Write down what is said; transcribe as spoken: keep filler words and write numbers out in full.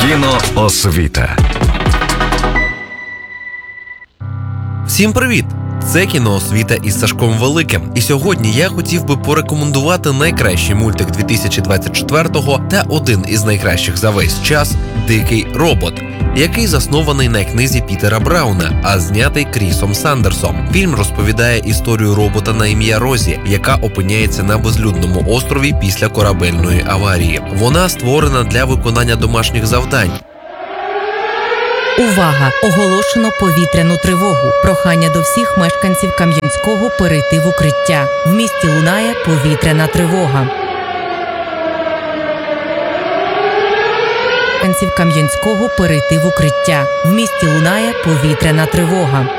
Кіноосвіта. Всім привіт! Це «Кіноосвіта» із Сашком Великим. І сьогодні я хотів би порекомендувати найкращий мультик дві тисячі двадцять четвертого та один із найкращих за весь час «Дикий робот», який заснований на книзі Пітера Брауна, а знятий Крісом Сандерсом. Фільм розповідає історію робота на ім'я Розі, яка опиняється на безлюдному острові після корабельної аварії. Вона створена для виконання домашніх завдань. Увага! Оголошено повітряну тривогу. Прохання до всіх мешканців Кам'янського перейти в укриття. В місті лунає повітряна тривога. Мешканців Кам'янського перейти в укриття. В місті лунає повітряна тривога.